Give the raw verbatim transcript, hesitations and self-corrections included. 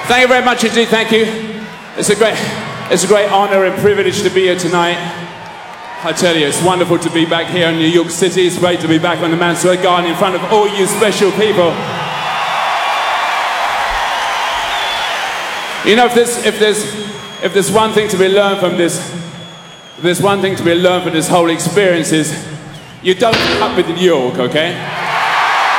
Thank you very much indeed, thank you. It's a great, it's a great honor and privilege to be here tonight. I tell you, it's wonderful to be back here in New York City. It's great to be back on the Madison Square Garden in front of all you special people. You know, if there's, if there's, if there's one thing to be learned from this, if there's one thing to be learned from this whole experience is, you don't put up with New York, okay?